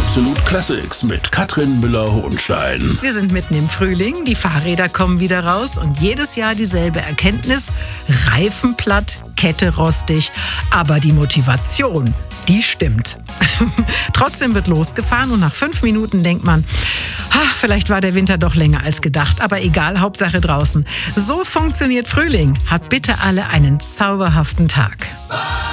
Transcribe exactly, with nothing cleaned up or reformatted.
Absolut Classics mit Katrin Müller-Hohenstein. Wir sind mitten im Frühling, die Fahrräder kommen wieder raus und jedes Jahr dieselbe Erkenntnis: Reifen platt, Kette rostig, aber die Motivation, die stimmt. Trotzdem wird losgefahren und nach fünf Minuten denkt man, ha, vielleicht war der Winter doch länger als gedacht, aber egal, Hauptsache draußen. So funktioniert Frühling. Habt bitte alle einen zauberhaften Tag.